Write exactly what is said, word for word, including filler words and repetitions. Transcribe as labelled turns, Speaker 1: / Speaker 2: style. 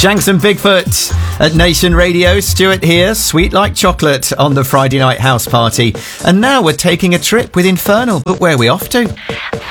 Speaker 1: Shanks and Bigfoot at Nation Radio. Stuart here, sweet like chocolate on the Friday night house party. And now we're taking a trip with Infernal. But where are we off to?